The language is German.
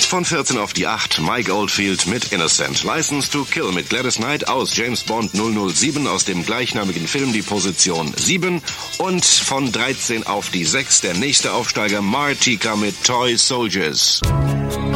von 14 auf die 8 Mike Oldfield mit Innocent. License to Kill mit Gladys Knight aus James Bond 007 aus dem gleichnamigen Film die Position 7. Und von 13 auf die 6 der nächste Aufsteiger Martika mit Toy Soldiers.